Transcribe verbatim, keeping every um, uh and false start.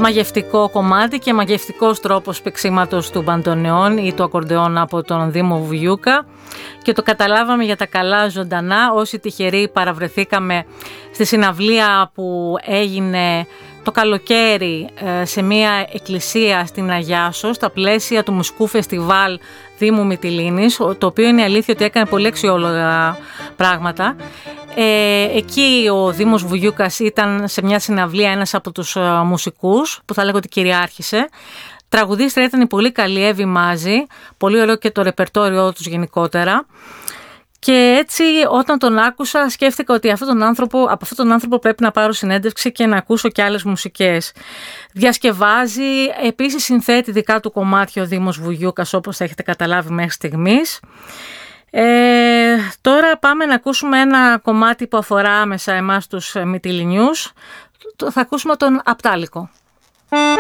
μαγευτικό κομμάτι και μαγευτικός τρόπος παίξηματος του μπαντονεών ή του ακορντεόν από τον Δήμο Βουγιούκα, και το καταλάβαμε για τα καλά ζωντανά όσοι τυχεροί παραβρεθήκαμε στη συναυλία που έγινε το καλοκαίρι σε μια εκκλησία στην Αγιάσο στα πλαίσια του μουσικού φεστιβάλ Δήμου Μυτιλήνης, το οποίο είναι αλήθεια ότι έκανε πολύ αξιόλογα πράγματα. Ε, εκεί ο Δήμος Βουγιούκας ήταν σε μια συναυλία ένας από τους uh, μουσικούς που θα λέγω ότι κυριάρχησε. Τραγουδίστρια ήταν η πολύ καλή Εύη Μάζη, πολύ ωραίο και το ρεπερτόριό τους γενικότερα. Και έτσι όταν τον άκουσα σκέφτηκα ότι αυτόν τον άνθρωπο, από αυτόν τον άνθρωπο πρέπει να πάρω συνέντευξη και να ακούσω και άλλες μουσικές. Διασκευάζει, επίσης συνθέτει δικά του κομμάτια ο Δήμος Βουγιούκας, όπως θα έχετε καταλάβει μέχρι στιγμής. Ε, τώρα πάμε να ακούσουμε ένα κομμάτι που αφορά άμεσα εμάς τους Μυτιληνιούς. Θα ακούσουμε τον Απτάλικο.